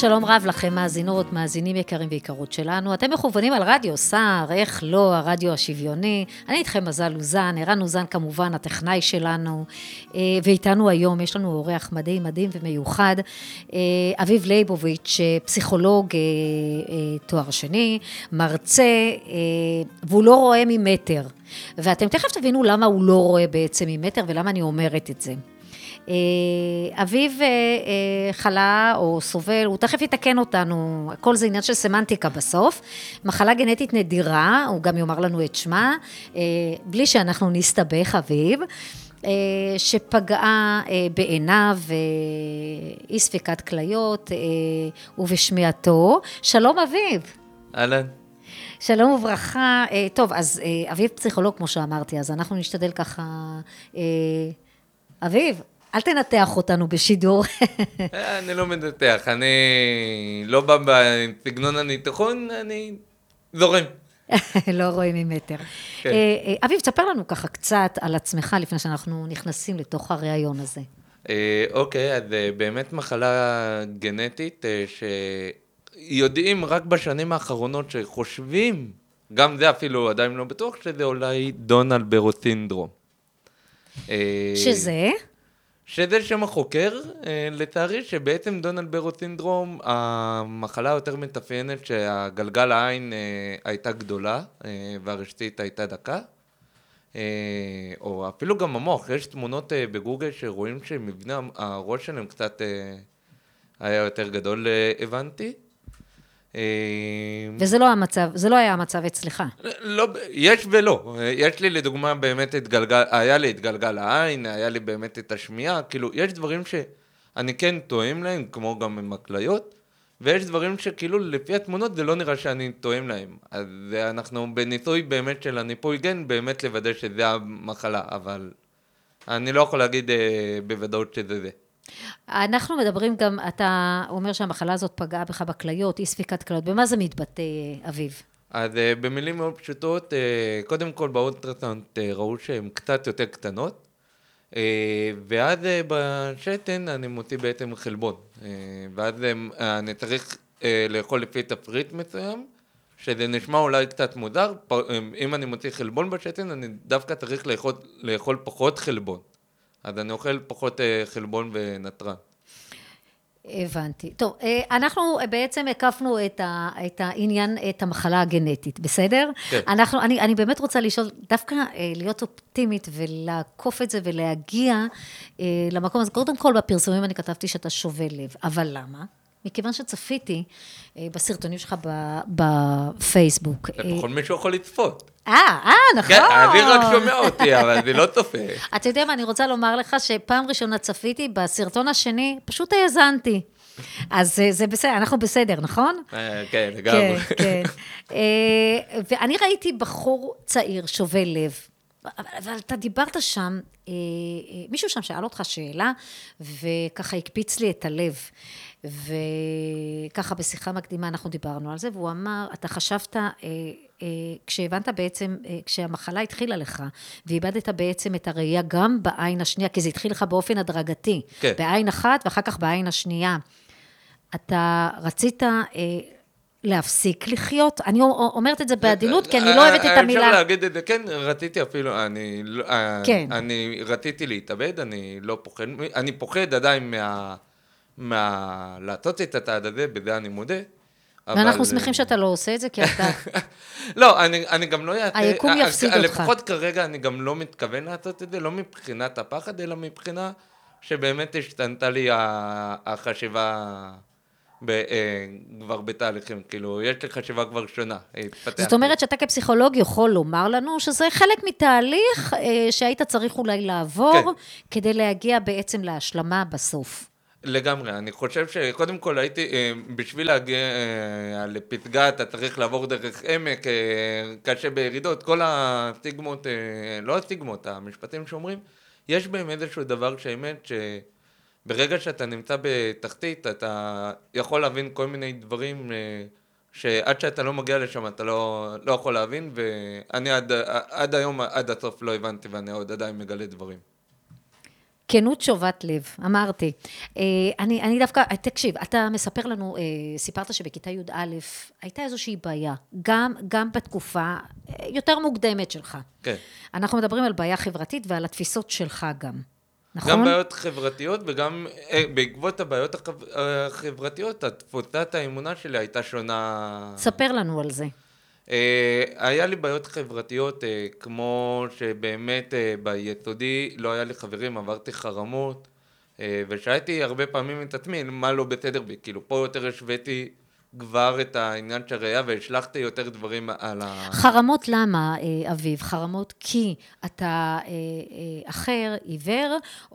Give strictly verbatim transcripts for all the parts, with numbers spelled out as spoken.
שלום רב לכם, מאזינות, מאזינים יקרים ויקרות שלנו. אתם מכוונים על רדיו סער, איך לא, הרדיו השוויוני. אני איתכם מזל אוזן, ערן אוזן כמובן, הטכנאי שלנו. ואיתנו היום, יש לנו אורח מדהים, מדהים ומיוחד. אביב ליבוביץ', פסיכולוג תואר שני, מרצה, והוא לא רואה ממטר. ואתם תכף תבינו למה הוא לא רואה בעצם ממטר, ולמה אני אומרת את זה. אביב חלה או סובל, הוא תכף יתקן אותנו, הכל זה עניין של סמנטיקה בסוף, מחלה גנטית נדירה, הוא גם יאמר לנו את שמה, בלי שאנחנו נסתבך אביב, שפגעה בעיניו אי ספיקת כליות ובשמיעתו. שלום אביב. אהלן. שלום וברכה. טוב, אז אביב פסיכולוג כמו שאמרתי, אז אנחנו נשתדל ככה, אביב, אל תנתח אותנו בשידור. אני לא מנתח, אני לא בא בסגנון הניתחון, אני זורם. לא רואים ממטר. אביב, תספר לנו ככה קצת על עצמך לפני שאנחנו נכנסים לתוך הרעיון הזה. אוקיי, אז באמת מחלה גנטית שיודעים רק בשנים האחרונות שחושבים, גם זה אפילו עדיין לא בטוח, שזה אולי דון אלברו סינדרום. שזה? שזה שם החוקר, לצערי שבעצם דון אלברו סינדרום, המחלה יותר מתאפיינת שהגלגל העין הייתה גדולה והרשתית הייתה דקה, או אפילו גם המוח, יש תמונות בגוגל שרואים שמבנה הראש שלהם קצת היה יותר גדול, הבנתי. וזה לא המצב, זה לא היה המצב אצלך. לא, יש ולא. יש לי לדוגמה באמת את גלגל, היה לי את גלגל העין, היה לי באמת את השמיעה, כאילו יש דברים שאני כן טועם להם, כמו גם עם הכליות, ויש דברים שכאילו לפי התמונות זה לא נראה שאני טועם להם. אז אנחנו בניסוי באמת של הניפוי גן, באמת לוודא שזה המחלה, אבל אני לא יכול להגיד בוודאות שזה זה. אנחנו מדברים גם, אתה אומר שהמחלה הזאת פגעה בך בכליות, אי ספיקת כליות, במה זה מתבטא, אביב? אז במילים מאוד פשוטות, קודם כל באולטרסאונד ראו שהן קצת יותר קטנות, ואז בשתן אני מוציא בעצם חלבון, ואז אני צריך לאכול לפי תפריט מסוים, שזה נשמע אולי קצת מוזר, אם אני מוציא חלבון בשתן, אני דווקא צריך לאכול, לאכול פחות חלבון. אז אני אוכל פחות חלבון ונטרן. הבנתי. טוב, אנחנו בעצם הקפנו את, ה, את העניין, את המחלה הגנטית, בסדר? כן. אנחנו, אני, אני באמת רוצה לשאול, דווקא להיות אופטימית ולעקוף את זה ולהגיע למקום הזה. קודם כל בפרסומים אני כתבתי שאתה שובל לב, אבל למה? מכיוון שצפיתי בסרטונים שלך בפייסבוק. לפחות מישהו יכול לצפות. אה, אה, נכון. כן, אני רק שומע אותי, אבל זה לא צופה. אתה יודע מה, אני רוצה לומר לך שפעם ראשונה צפיתי, בסרטון השני, פשוט האזנתי. אז זה בסדר, אנחנו בסדר, נכון? כן, לגמרי. כן, כן. ואני ראיתי בחור צעיר, שובל לב, אבל אתה דיברת שם, מישהו שם שאל אותך שאלה, וככה הקפיץ לי את הלב. וככה בשיחה מקדימה אנחנו דיברנו על זה, והוא אמר, אתה חשבת, כשהבנת בעצם, כשהמחלה התחילה לך, ואיבדת בעצם את הראייה גם בעין השנייה, כי זה התחיל לך באופן הדרגתי, כן. בעין אחת ואחר כך בעין השנייה, אתה רצית להפסיק לחיות? אני אומרת את זה בעדינות, כי אני לא אוהבת את המילה. אפשר להגיד את זה, כן, רציתי אפילו, אני, כן. אני רציתי להתאבד, אני לא פוחד, אני פוחד עדיין מה... מה... לעשות את הצעד הזה, בזה אני מודה. ואנחנו אבל... שמחים שאתה לא עושה את זה, כי אתה... לא, אני, אני גם לא... היקום יפסיד אותך. לפחות כרגע אני גם לא מתכוון לעשות את זה, לא מבחינת הפחד, אלא מבחינה שבאמת השתנתה לי החשיבה ב... כבר בתהליכים, כאילו, יש לי חשיבה כבר שונה. זאת אומרת שאתה כפסיכולוג יכול לומר לנו שזה חלק מתהליך שהיית צריך אולי לעבור, כן. כדי להגיע בעצם להשלמה בסוף. לגמרי, אני חושב שקודם כל הייתי, בשביל להגיע לפתגה, אתה צריך לעבור דרך עמק, קשה בירידות, כל הסטיגמות, לא הסטיגמות, המשפטים שאומרים, יש בהם איזשהו דבר שהאמת שברגע שאתה נמצא בתחתית, אתה יכול להבין כל מיני דברים שעד שאתה לא מגיע לשם אתה לא, לא יכול להבין, ואני עד, עד היום, עד הסוף לא הבנתי, ואני עוד עדיין מגלה דברים. כנות שובת לב, אמרתי. אה, אני, אני דווקא, תקשיב, אתה מספר לנו, אה, סיפרת שבכיתה י"א הייתה איזושהי בעיה, גם, גם בתקופה אה, יותר מוקדמת שלך. כן. אנחנו מדברים על בעיה חברתית ועל התפיסות שלך גם, נכון? גם בעיות חברתיות וגם אה, בעקבות הבעיות החב- החברתיות, תפוצת האמונה שלי הייתה שונה. ספר לנו על זה. אה, היה לי בעיות חברתיות, אה, כמו שבאמת אה, ביסודי לא היה לי חברים, עברתי חרמות, אה, ושאלתי הרבה פעמים את עצמי מה לא בסדר בי, כאילו פה יותר השוויתי כבר את העניין של הראייה והשלחתי יותר דברים על ה... חרמות למה, אה, אביב? חרמות כי אתה אה, אה, אחר, עיוור,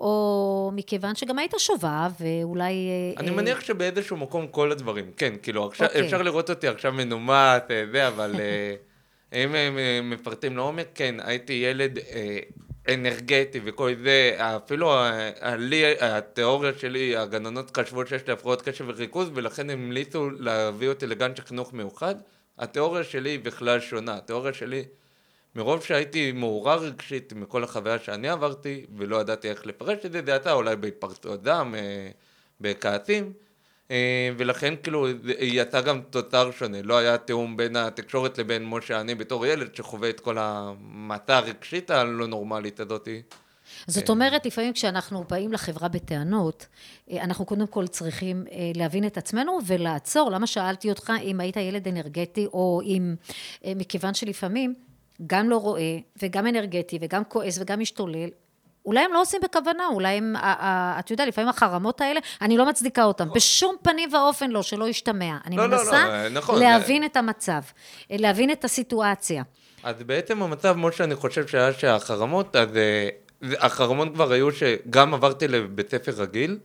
או מכיוון שגם היית שובב, ואולי... אה, אני אה, מניח שבאיזשהו מקום כל הדברים, כן, כאילו עכשיו, אוקיי. אפשר לראות אותי עכשיו מנומט, אה, זה, אבל אה, אם הם אה, מפרטים לעומק, כן, הייתי ילד אה, אנרגטי וכל זה, אפילו ה- ה- לי, התיאוריה שלי, הגננות חשבו שיש לי הפרעות קשב וריכוז, ולכן הם המליצו להביא אותי לגן של חינוך מיוחד. התיאוריה שלי היא בכלל שונה, התיאוריה שלי, מרוב שהייתי מעורר רגשית מכל החוויה שאני עברתי, ולא ידעתי איך לפרש את זה, זה יצא אולי בהתפרצות דם, אה, בכעסים, אה, ולכן כאילו זה יצא גם תוצר שונה, לא היה תיאום בין התקשורת לבין משה אני בתור ילד שחווה את כל המטה הרגשית הלא נורמלית הזאתי. זאת אומרת, לפעמים כשאנחנו באים לחברה בטענות, אה, אנחנו קודם כל צריכים אה, להבין את עצמנו ולעצור. למה שאלתי אותך אם היית ילד אנרגטי, או אם, אה, מכיוון שלפעמים גם לא רואה, וגם אנרגטי, וגם כועס, וגם משתולל, אולי הם לא עושים בכוונה, אולי הם, ה- ה- אתה יודע, לפעמים החרמות האלה, אני לא מצדיקה אותם, בשום פנים ואופן לא, שלא ישתמע. אני לא, לא, מנסה לא, נכון. להבין את המצב, אה, להבין את הסיטואציה. אז בעצם המצב, כמו שאני חושב שהיה שהחרמות, אז אה, זה- החרמות כבר היו שגם עברתי לבית ספר רגיל,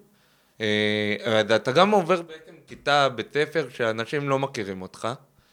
אה, אז אתה גם עובר בעצם כיתה, בית ספר שאנשים לא מכירים אותך.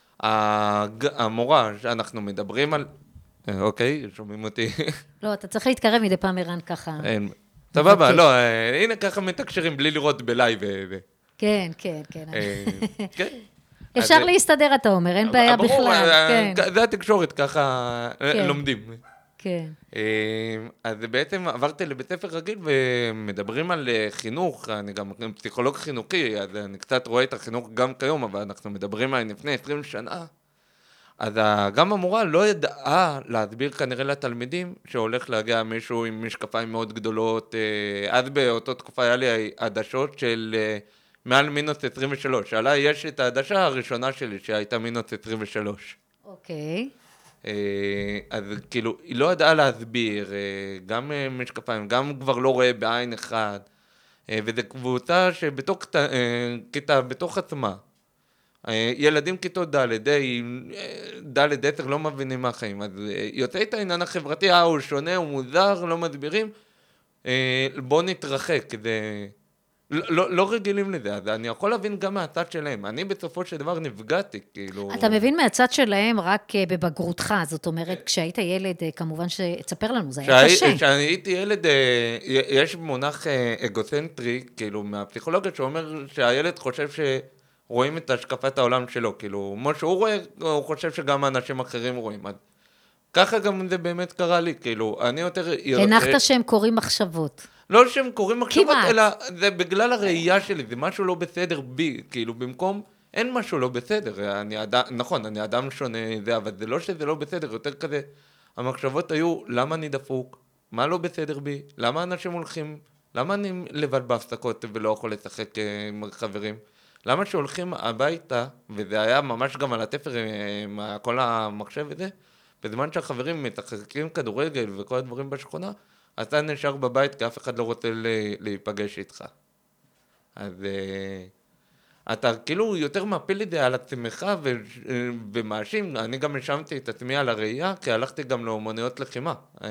הג- המורה שאנחנו מדברים על... אה, אוקיי, שומעים אותי? לא, אתה צריך להתקרב מדי פעם, ערן, ככה. אין. סבבה, מבקש. לא, אה, הנה ככה מתקשרים בלי לראות בלייב. אה, ו- כן, כן, כן. אה, כן. אפשר אז, להסתדר, אתה אומר, אין בעיה ברור, בכלל. אה, כן, זה התקשורת, ככה אה, כן. לומדים. כן. אה, אז בעצם עברתי לבית ספר רגיל ומדברים על אה, חינוך, אני גם פסיכולוג חינוכי, אז אני קצת רואה את החינוך גם כיום, אבל אנחנו מדברים על לפני עשרים שנה. אז ה- גם המורה לא ידעה להסביר כנראה לתלמידים שהולך להגיע מישהו עם משקפיים מאוד גדולות. אה, אז באותו תקופה היה לי עדשות של אה, מעל מינוס עשרים ושלוש. עליי יש את העדשה הראשונה שלי שהייתה מינוס עשרים ושלוש. אוקיי. אה, אז כאילו, היא לא ידעה להסביר, אה, גם אה, משקפיים, גם כבר לא רואה בעין אחד, אה, וזו קבוצה שבתוך כת- אה, כיתה, בתוך עצמה. אה, ילדים כיתות ד', אה, ד' עשר לא מבינים מה החיים, אז אה, יוצא את העניין החברתי, אה, הוא שונה, הוא מוזר, לא מסבירים, אה, בוא נתרחק, זה... לא, לא, לא רגילים לזה, אז אני יכול להבין גם מהצד שלהם, אני בסופו של דבר נפגעתי, כאילו... אתה מבין מהצד שלהם רק אה, בבגרותך, זאת אומרת, כשהיית ילד, אה, כמובן שתספר לנו, זה היה קשה. כשאני הייתי ילד, אה, יש מונח אה, אגוצנטרי, כאילו, מהפסיכולוגיה, שאומר שהילד חושב שרואים את השקפת העולם שלו, כאילו, מה שהוא רואה, הוא חושב שגם אנשים אחרים רואים. אז ככה גם זה באמת קרה לי, כאילו, אני יותר... הנחת שהם קוראים מחשבות. לא שהם קוראים מחשבות, כמעט. אלא זה בגלל הראייה שלי, זה משהו לא בסדר בי, כאילו, במקום... אין משהו לא בסדר, אני אדם, נכון, אני אדם שונה, זה, אבל זה לא שזה לא בסדר, יותר כזה, המחשבות היו, למה אני דפוק? מה לא בסדר בי? למה אנשים הולכים? למה אני לבד בהפסקות ולא יכול לשחק אה, עם חברים? למה שהולכים הביתה, וזה היה ממש גם על התפר אה, עם כל המחשב וזה, בזמן שהחברים מתחזקים כדורגל וכל הדברים בשכונה, אתה נשאר בבית כי אף אחד לא רוצה להיפגש איתך. אז... אה, אתה כאילו יותר מפיל את זה על עצמך ו- ומאשים, אני גם השמתי את עצמי על הראייה, כי הלכתי גם לאומנויות לחימה. אה,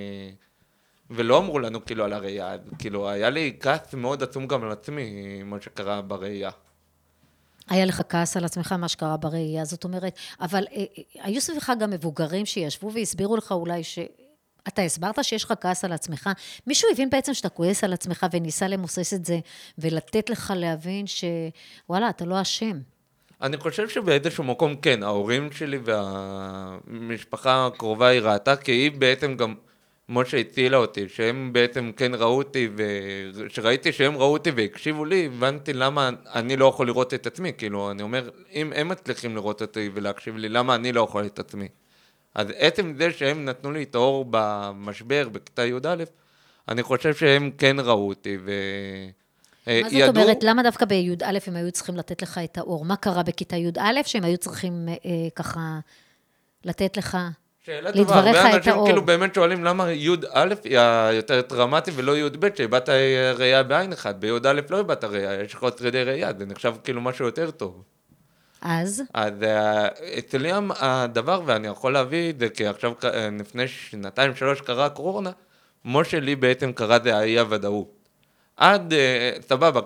ולא אמרו לנו כאילו על הראייה, אז כאילו היה לי כעס מאוד עצום גם על עצמי, מה שקרה בראייה. היה לך כעס על עצמך מה שקרה בראייה, זאת אומרת, אבל אה, אה, היו סביבך גם מבוגרים שישבו והסבירו לך אולי ש... אתה הסברת שיש לך כעס על עצמך, מישהו הבין בעצם שאתה כועס על עצמך וניסה למוסס את זה, ולתת לך להבין שוואלה, אתה לא אשם. אני חושב שבאיזשהו מקום כן, ההורים שלי והמשפחה הקרובה היא ראתה, כי היא בעצם גם משה הצילה אותי, שהם בעצם כן ראו אותי, וכשראיתי שהם ראו אותי והקשיבו לי, הבנתי למה אני לא יכול לראות את עצמי, כאילו, אני אומר, אם הם מצליחים לראות אותי ולהקשיב לי, למה אני לא יכול את עצמי? אז עצם זה שהם נתנו לי את האור במשבר, בכיתה י"א, אני חושב שהם כן ראו אותי, וידעו... מה זאת אומרת, למה דווקא בי"א הם היו צריכים לתת לך את האור? מה קרה בכיתה י"א שהם היו צריכים אה, ככה לתת לך, שאלה טובה, הרבה אנשים כאילו באמת שואלים למה י"א היא היותר טראומטי ולא י"ב, שאיבדת ראייה בעין אחד, בי"א לא איבדת ראייה, יש לך עוד שרידי ראייה, זה נחשב כאילו משהו יותר טוב. אז? אז אצלי הדבר, ואני יכול להביא את זה, כי עכשיו לפני שנתיים שלוש קרה הקורונה, משה לי בעצם קרה זה האי הוודאות. עד, סבבה,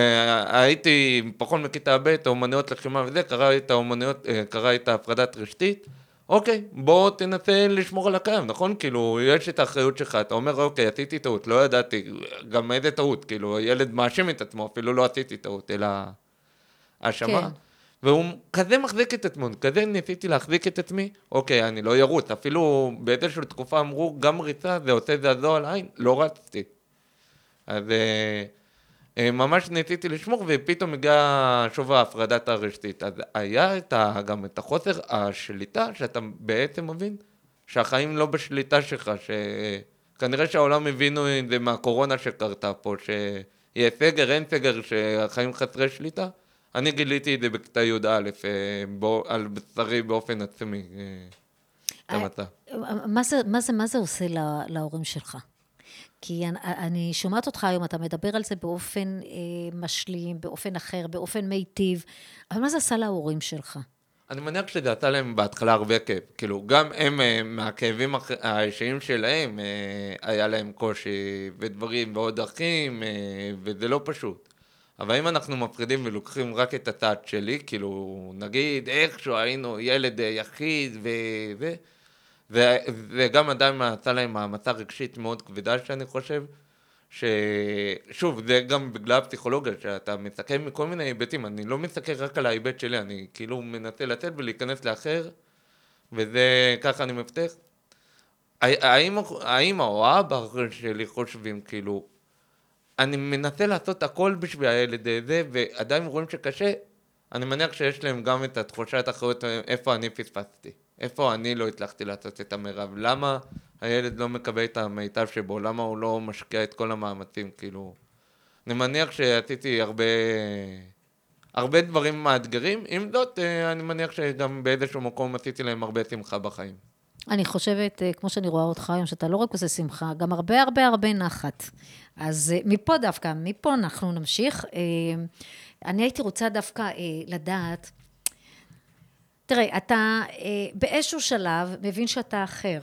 הייתי פחות מכיתה ב', האומנויות לחימה וזה, קרה את האומנויות, קרה את ההפרדת רשתית, אוקיי, בוא תנסה לשמור על הקיים, נכון? כאילו, יש את האחריות שלך, אתה אומר, אוקיי, עשיתי טעות, לא ידעתי, גם איזה טעות, כאילו, ילד מאשים את עצמו, אפילו לא עשיתי טעות, אלא האשמה. כן. והוא כזה מחזיק את עצמו, כזה ניסיתי להחזיק את עצמי, אוקיי, אני לא ירוץ, אפילו באיזושהי תקופה אמרו, גם ריצה, זה עושה זעזוע על העין, לא רצתי. אז ממש ניסיתי לשמור, ופתאום הגיע שוב ההפרדת הרשתית. אז היה את ה, גם את החוסר השליטה, שאתה בעצם מבין שהחיים לא בשליטה שלך, שכנראה שהעולם הבינו את זה מהקורונה שקרתה פה, שיהיה סגר, אין סגר, שהחיים חסרי שליטה. אני גיליתי את זה בכיתה י"א, על בשרי באופן עצמי, את המצב. מה זה, מה זה, מה זה עושה לה, להורים שלך? כי אני, אני שומעת אותך היום, אתה מדבר על זה באופן אה, משלים, באופן אחר, באופן מיטיב, אבל מה זה עשה להורים שלך? אני מניח שזה עשה להם בהתחלה הרבה כאב, כאילו גם הם מהכאבים האישיים שלהם היה להם קושי ודברים ועוד אחים וזה לא פשוט. אבל אם אנחנו מפרידים ולוקחים רק את הצד שלי, כאילו נגיד איכשהו היינו ילד יחיד וזה, וגם עדיין עשה להם מעמסה רגשית מאוד כבדה שאני חושב, ששוב, זה גם בגלל הפסיכולוגיה, שאתה מסתכל מכל מיני היבטים, אני לא מסתכל רק על ההיבט שלי, אני כאילו מנסה לצאת ולהיכנס לאחר, וזה ככה אני מבטח. האמא או האבא שלי חושבים, כאילו, אני מנסה לעשות הכל בשביל הילד הזה, ועדיין רואים שקשה, אני מניח שיש להם גם את התחושת האחריות, איפה אני פספסתי, איפה אני לא הצלחתי לעשות את המרב, למה הילד לא מקבל את המיטב שבו, למה הוא לא משקיע את כל המאמצים, כאילו, אני מניח שעשיתי הרבה, הרבה דברים מאתגרים, עם זאת, אני מניח שגם באיזשהו מקום עשיתי להם הרבה שמחה בחיים. אני חושבת, כמו שאני רואה אותך היום, שאתה לא רק עושה שמחה, גם הרבה הרבה הרבה נחת. אז מפה דווקא, מפה אנחנו נמשיך. אני הייתי רוצה דווקא לדעת, תראה, אתה באיזשהו שלב מבין שאתה אחר.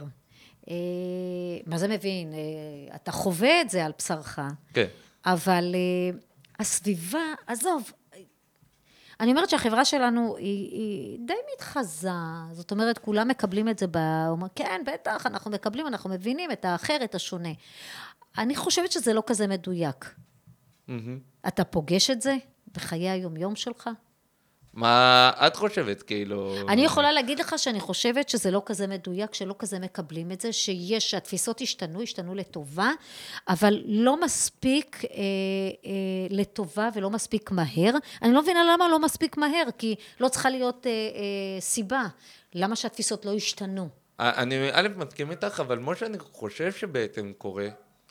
מה זה מבין? אתה חווה את זה על בשרך. כן. אבל הסביבה, עזוב, אני אומרת שהחברה שלנו היא, היא די מתחזה, זאת אומרת, כולם מקבלים את זה, אומר, כן, בטח, אנחנו מקבלים, אנחנו מבינים את האחר, את השונה. אני חושבת שזה לא כזה מדויק. Mm-hmm. אתה פוגש את זה בחיי היום-יום שלך? מה את חושבת, כאילו? אני יכולה להגיד לך שאני חושבת שזה לא כזה מדויק, שלא כזה מקבלים את זה, שיש, שהתפיסות השתנו, השתנו לטובה, אבל לא מספיק אה, אה, לטובה ולא מספיק מהר. אני לא מבינה למה לא מספיק מהר, כי לא צריכה להיות אה, אה, סיבה. למה שהתפיסות לא השתנו? אני א' מסכים איתך, אבל מה שאני חושב שבעצם קורה,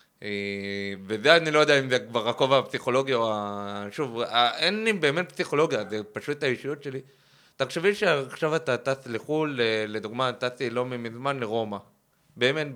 וזה אני לא יודע אם זה כבר הכובע הפסיכולוגי או שוב, אין לי באמת פסיכולוגיה, זה פשוט האישיות שלי. תחשבי שעכשיו אתה טס לחול, לדוגמה טסתי לא מזמן לרומא, באמת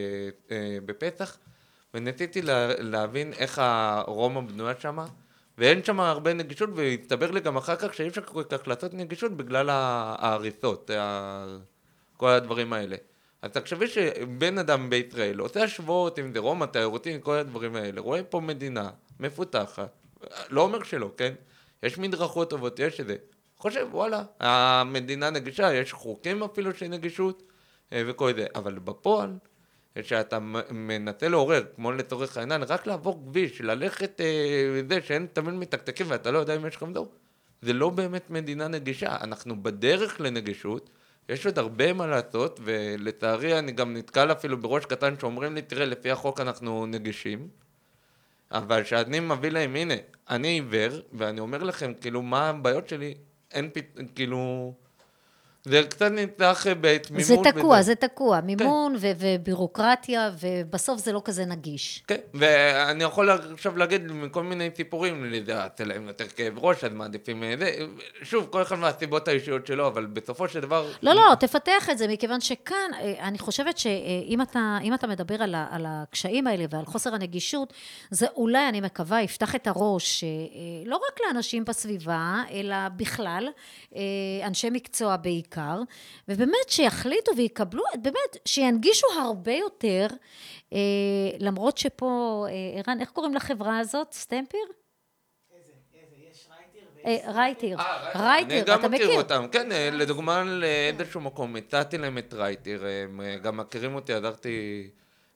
בפסח, וניסיתי להבין איך הרומא בנויה שמה, ואין שם הרבה נגישות, והסתבר לי גם אחר כך שאי אפשר כל כך לעשות נגישות בגלל ההריסות, כל הדברים האלה. אז תחשבי שבן אדם בישראל עושה השוואות עם זה רומא, תיירותי, כל הדברים האלה, רואה פה מדינה מפותחת, לא אומר שלא, כן? יש מדרכות טובות, יש איזה, חושב, וואלה, המדינה נגישה, יש חוקים אפילו של נגישות וכל זה, אבל בפועל, שאתה מנסה לעורר, כמו לצורך העניין, רק לעבור כביש, ללכת זה שאין תמיד מתקתקים ואתה לא יודע אם יש לך מדור, זה לא באמת מדינה נגישה, אנחנו בדרך לנגישות, יש עוד הרבה מה לעשות, ולצערי אני גם נתקל אפילו בראש קטן שאומרים לי, תראה, לפי החוק אנחנו נגישים, אבל שאני מביא להם, הנה, אני עיוור, ואני אומר לכם, כאילו, מה הבעיות שלי, אין פת... כאילו... זה קצת נצטרך בתמימות. זה תקוע, וזה... זה תקוע, מימון כן. ו- ובירוקרטיה, ובסוף זה לא כזה נגיש. כן, ואני יכול עכשיו להגיד מכל מיני סיפורים, לזה, להם יותר כאב ראש, אז מעדיפים זה, שוב, כל אחד מהסיבות האישיות שלו, אבל בסופו של דבר... לא, לא, תפתח את זה, מכיוון שכאן, אני חושבת שאם אתה, אם אתה מדבר על, ה- על הקשיים האלה ועל חוסר הנגישות, זה אולי, אני מקווה, יפתח את הראש, לא רק לאנשים בסביבה, אלא בכלל, אנשי מקצוע בעיקר, בעיקר, ובאמת שיחליטו ויקבלו, באמת שינגישו הרבה יותר, אה, למרות שפה, אה, ערן, איך קוראים לחברה הזאת? סטמפיר? איזה, איזה, יש רייטיר. אה, רייטיר, רייטיר, אתה מכיר? אני גם מכיר אותם, כן, לדוגמה לאיזשהו מקום, הצעתי להם את רייטיר, הם גם מכירים אותי, עזרתי...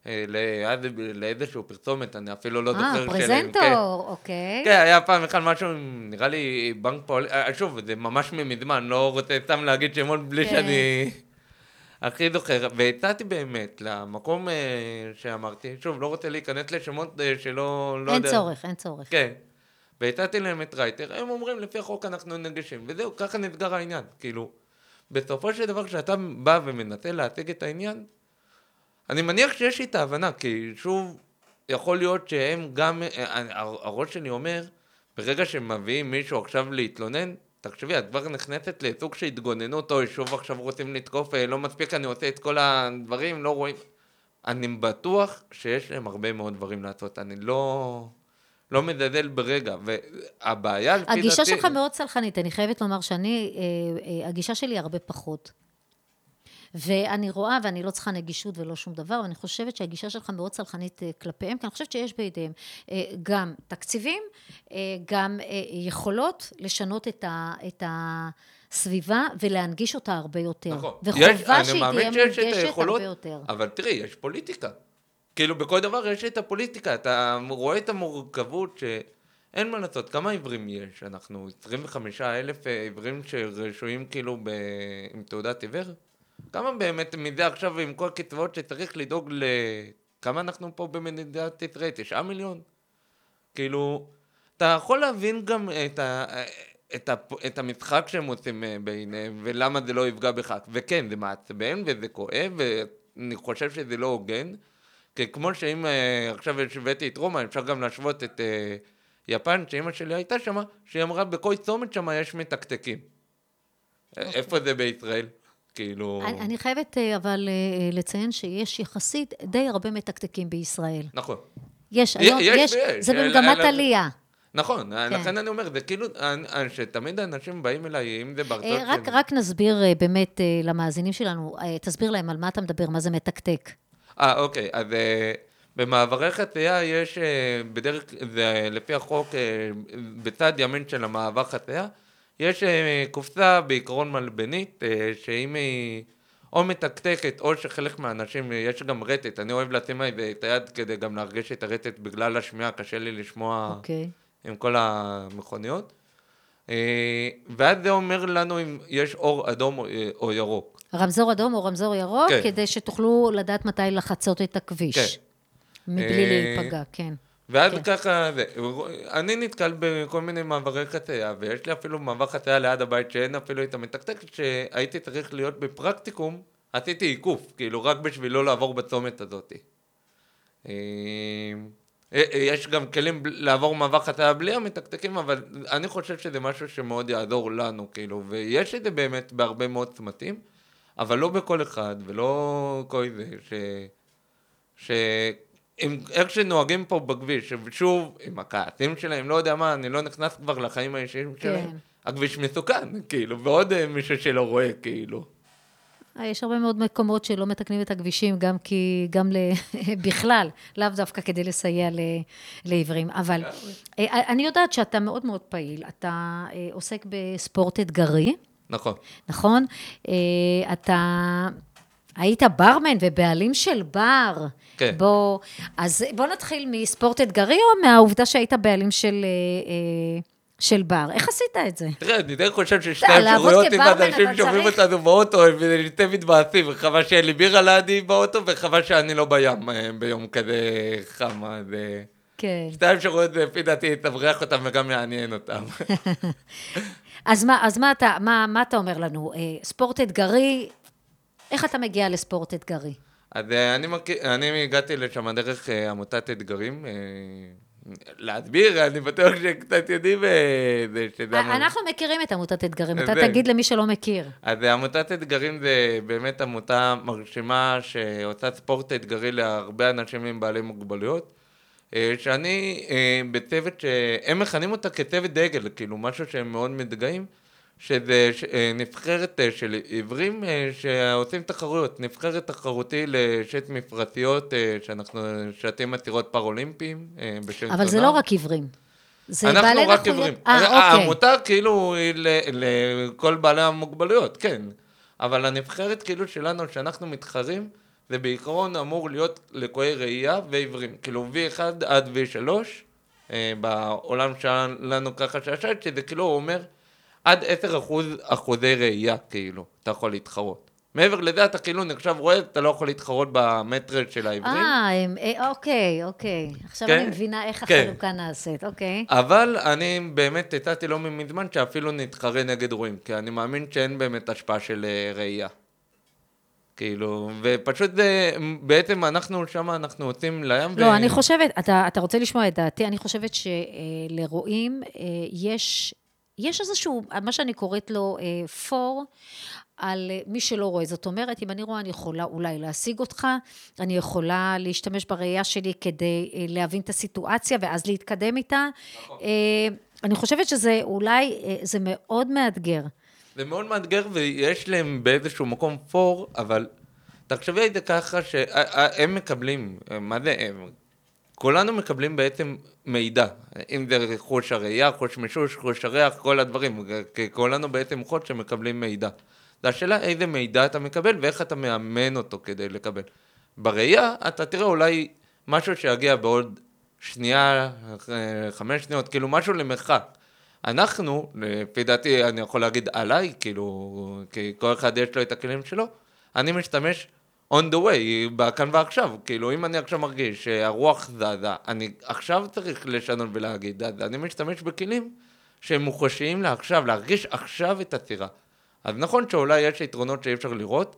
לאיזשהו פרסומת, אני אפילו לא זוכר שלהם. אה, פרזנטור, אוקיי. כן, היה פעם אחד משהו, נראה לי בנק פועל, שוב, זה ממש ממזמן, לא רוצה סתם להגיד שמות בלי שאני הכי זוכר, והצעתי באמת למקום שאמרתי, שוב, לא רוצה להיכנס לשמות שלא... אין צורך, אין צורך. כן, והצעתי להם את רייטר, הם אומרים, לפי החוק אנחנו נגישים, וזהו, ככה נסגר העניין, כאילו, בסופו של דבר, כשאתה בא ומנסה להציג את העניין, אני מניח שיש לי את ההבנה, כי שוב, יכול להיות שהם גם, הראש שלי אומר, ברגע שמביאים מישהו עכשיו להתלונן, תחשבי, את כבר נכנסת לסוג שהתגוננות, או שוב עכשיו רוצים לתקוף, לא מספיק, אני עושה את כל הדברים, לא רואים. אני בטוח שיש להם הרבה מאוד דברים לעשות, אני לא, לא מזלזל ברגע, והבעיה... הגישה שלך מאוד סלחנית, אני חייבת לומר שאני, הגישה שלי הרבה פחות. ואני רואה, ואני לא צריכה נגישות ולא שום דבר, ואני חושבת שהגישה שלך מאוד סלחנית כלפיהם, כי אני חושבת שיש בידיהם גם תקציבים, גם יכולות לשנות את, ה, את הסביבה, ולהנגיש אותה הרבה יותר. נכון. וחובה שהיא תהיה מונגשת הרבה יותר. אבל תראי, יש פוליטיקה. כאילו בכל דבר יש את הפוליטיקה, אתה רואה את המורכבות שאין מה לעשות, כמה עיוורים יש? אנחנו עשרים וחמישה אלף עיוורים שרשויים כאילו ב... עם תעודת עיוור? כמה באמת מזה עכשיו עם כל קצבאות שצריך לדאוג ל... כמה אנחנו פה במדינת ישראל? תשעה מיליון? כאילו, אתה יכול להבין גם את, ה... את, ה... את המשחק שהם עושים ביניהם, ולמה זה לא יפגע בך. וכן, זה מעצבן וזה כואב, ואני חושב שזה לא הוגן. כי כמו שאם עכשיו השוויתי את רומא, אפשר גם להשוות את יפן, שאמא שלי הייתה שמה, שהיא אמרה, בכל צומת שמה יש מתקתקים. איפה זה בישראל? כאילו... אני, אני חייבת אבל לציין שיש יחסית די הרבה מתקתקים בישראל. נכון. יש, היום, יש, יש זה במגמת עלייה. נכון, כן. לכן אני אומר, זה כאילו, שתמיד האנשים באים אליי, אם זה בארצות... רק, רק נסביר באמת למאזינים שלנו, תסביר להם על מה אתה מדבר, מה זה מתקתק. אה, אוקיי, אז במעברי חצייה יש, בדרך, זה לפי החוק, בצד ימין של המעבר חצייה, יש קופסה בעיקרון מלבנית, שאם היא או מתקתקת, או שחלק מהאנשים, יש גם רטט, אני אוהב לשים את היד כדי גם להרגיש את הרטט בגלל השמיעה, קשה לי לשמוע okay. עם כל המכוניות. ואז זה אומר לנו אם יש אור אדום או ירוק. רמזור אדום או רמזור ירוק, כן. כדי שתוכלו לדעת מתי לחצות את הכביש. כן. מבלי להיפגע, כן. ואז כן. ככה, זה, אני נתקל בכל מיני מעברי חצייה, ויש לי אפילו מעבר חצייה ליד הבית שאין אפילו את המתקתקת, שהייתי צריך להיות בפרקטיקום, עשיתי עיקוף, כאילו רק בשביל לא לעבור בצומת הזאת. יש גם כלים לעבור מעבר חצייה בלי המתקתקים, אבל אני חושב שזה משהו שמאוד יעזור לנו, כאילו, ויש את זה באמת בהרבה מאוד צמתים, אבל לא בכל אחד, ולא כל זה, ש... ש... עם איך שנוהגים פה בכביש, ושוב, עם הכעסים שלהם, לא יודע מה, אני לא נכנס כבר לחיים האישיים שלהם, כן. הכביש מסוכן, כאילו, ועוד מישהו שלא רואה, כאילו. יש הרבה מאוד מקומות שלא מתקנים את הכבישים, גם כי, גם בכלל, לאו דווקא כדי לסייע לעיוורים, אבל אני יודעת שאתה מאוד מאוד פעיל, אתה עוסק בספורט אתגרי. נכון. נכון? אתה... היית ברמן ובעלים של בר. כן. בוא, אז בוא נתחיל מספורט אתגרי, או מהעובדה שהיית בעלים של, של בר. איך עשית את זה? תראה, אני די חושב ששתי אתה, לעבוד אפשרויות, אם כברמן, אנשים אתה שומעים צריך- אותנו באוטו, הם שתי מתבאסים, וחבל שאין לי בירה לידי באוטו, וחבל שאני לא בים אה, ביום כזה חם, אז אה, כן. שתי האפשרויות זה לפי דעתי תבריח אותם וגם יעניין אותם. אז מה, אז מה אתה, מה, מה אתה אומר לנו? אה, ספורט אתגרי, איך אתה מגיע לספורט אתגרי? אז אה, אני מכיר, אני הגעתי לשם דרך אה, עמותת אתגרים, אה, להסביר, אני בטוח שקצת יודעים אה, זה שזה... המ- אנחנו מכירים את עמותת אתגרים, אתה זה- תגיד למי שלא מכיר. אז עמותת אתגרים זה באמת עמותה מרשימה שעושה ספורט אתגרי להרבה אנשים עם בעלי מוגבלויות, אה, שאני אה, בצוות שהם מכנים אותה כצוות דגל, כאילו משהו שהם מאוד מתגאים, שזה ש- אה, נבחרת אה, של עיוורים אה, שעושים תחרויות, נבחרת תחרותי לשט מפרציות אה, שאנחנו שטים עתירות פראולימפיים אה, בשם אבל זה תודה. לא רק עיוורים. זה אנחנו בעלי רק נכויות- עיוורים. אה, אוקיי. העמותה כאילו היא ל- לכל בעלי המוגבלויות, כן. אבל הנבחרת כאילו שלנו, שאנחנו מתחרים, זה בעיקרון אמור להיות לקויי ראייה ועיוורים. כאילו וי אחת עד וי שלוש, אה, בעולם שלנו ככה שהשייט, שזה כאילו אומר עד עשרה אחוז אחוזי ראייה, כאילו, אתה יכול להתחרות. מעבר לזה אתה כאילו נחשב רואה, אתה לא יכול להתחרות במטרד של העיוורים. אה, הם- אה, אוקיי, אוקיי. עכשיו כן? אני מבינה איך כן. החלוקה נעשית, אוקיי. אבל אני באמת הצעתי לא מזמן שאפילו נתחרה נגד רואים, כי אני מאמין שאין באמת השפעה של אה, ראייה. כאילו, ופשוט זה, בעצם אנחנו שם, אנחנו יוצאים לים. לא, אני חושבת, אתה, אתה רוצה לשמוע את דעתי, אני חושבת שלרואים יש, יש איזשהו, מה שאני קוראת לו אה, פור, על אה, מי שלא רואה. זאת אומרת, אם אני רואה, אני יכולה אולי להשיג אותך, אני יכולה להשתמש בראייה שלי כדי אה, להבין את הסיטואציה, ואז להתקדם איתה. אה, אני חושבת שזה אולי, אה, זה מאוד מאתגר. זה מאוד מאתגר ויש להם באיזשהו מקום פור, אבל תחשבי את זה ככה שהם מקבלים, מה זה הם? כולנו מקבלים בעצם מידע, אם זה חוש הראייה, חוש משוש, חוש הריח, כל הדברים, כי כולנו בעצם חוש שמקבלים מידע. זה השאלה איזה מידע אתה מקבל ואיך אתה מאמן אותו כדי לקבל. בראייה אתה תראה אולי משהו שיגיע בעוד שנייה, חמש שניות, כאילו משהו למרחק. אנחנו, לפי דעתי אני יכול להגיד עליי, כאילו, כי כל אחד יש לו את הכלים שלו, אני משתמש on the way, בכאן ועכשיו, כאילו אם אני עכשיו מרגיש שהרוח זזה, אני עכשיו צריך לשנות ולהגיד, אז אני משתמש בכלים שהם מוחשיים לעכשיו, להרגיש עכשיו את הצירה. אז נכון שאולי יש יתרונות שאי אפשר לראות,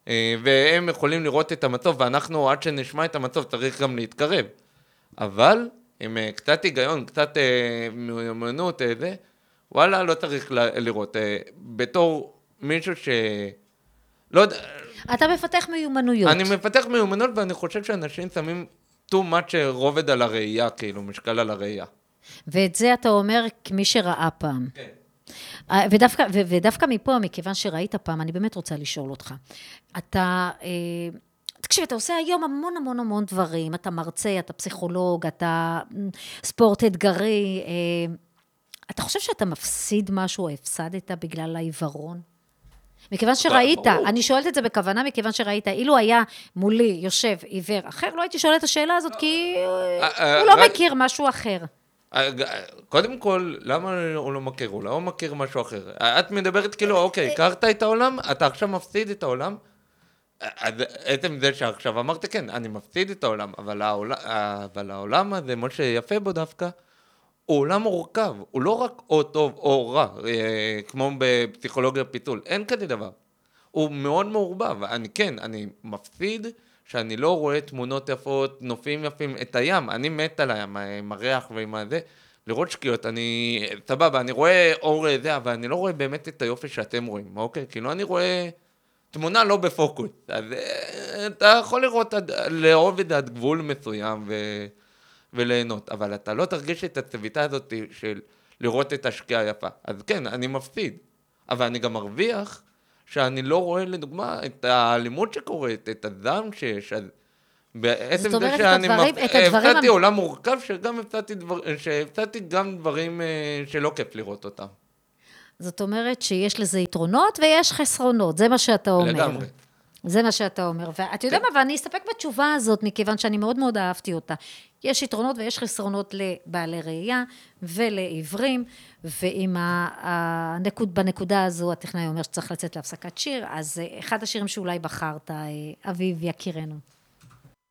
והם יכולים לראות את המצב, ואנחנו עד שנשמע את המצב צריך גם להתקרב. אבל עם קצת היגיון, קצת מיומנות, זה, וואלה, לא צריך לראות. בתור מישהו ש... לא יודע... אתה מפתח מיומנויות. אני מפתח מיומנות, ואני חושב שאנשים שמים too much רובד על הראייה, כאילו, משקל על הראייה. ואת זה אתה אומר כמי שראה פעם. כן. ודווקא, ו- ודווקא מפה, מכיוון שראית פעם, אני באמת רוצה לשאול אותך. אתה, אה, תקשיב, אתה עושה היום המון המון המון דברים, אתה מרצה, אתה פסיכולוג, אתה ספורט אתגרי, אה, אתה חושב שאתה מפסיד משהו או הפסדת בגלל העיוורון? מכיוון שראית, ברור. אני שואלת את זה בכוונה, מכיוון שראית, אילו היה מולי יושב עיוור אחר, לא הייתי שואלת את השאלה הזאת, כי אה, הוא לא רק- מכיר משהו אחר. קודם כל, למה הוא לא מכיר? הוא לא מכיר משהו אחר. את מדברת כאילו, אוקיי, הכרת את העולם, אתה עכשיו מפסיד את העולם. אז עצם זה שעכשיו אמרת, כן, אני מפסיד את העולם, אבל העולם, אבל העולם הזה, מה שיפה בו דווקא, הוא עולם מורכב, הוא לא רק או טוב או רע, אה, כמו בפסיכולוגיה פיתול, אין כזה דבר. הוא מאוד מעורבב, אני כן, אני מפסיד שאני לא רואה תמונות יפות, נופים יפים, את הים, אני מת על הים, עם הריח ועם הזה, לראות שקיעות, אני, סבבה, אני רואה אור זה, אבל אני לא רואה באמת את היופי שאתם רואים, אוקיי? כאילו אני רואה תמונה לא בפוקוס, אז אה, אתה יכול לראות, עד, לאהוב את זה עד גבול מסוים ו... וליהנות, אבל אתה לא תרגיש את הצביטה הזאת של לראות את השקיעה היפה. אז כן, אני מפסיד, אבל אני גם מרוויח שאני לא רואה לדוגמה את האלימות שקורית, את הזעם שיש, אז בעצם זאת אומרת, זה שאני את הדברים- את הדברים הפסדתי המ- עולם מורכב, שגם הפסדתי דבר, שהפסדתי גם דברים אה, שלא כיף לראות אותם. זאת אומרת שיש לזה יתרונות ויש חסרונות, זה מה שאתה אומר. לגמרי. זה מה שאתה אומר, ואתה יודע מה, ואני אסתפק בתשובה הזאת, מכיוון שאני מאוד מאוד אהבתי אותה. יש יתרונות ויש חסרונות לבעלי ראייה ולעיוורים, ואם הנקוד, בנקודה הזו הטכנאי אומר שצריך לצאת להפסקת שיר, אז אחד השירים שאולי בחרת, אביב יקירנו.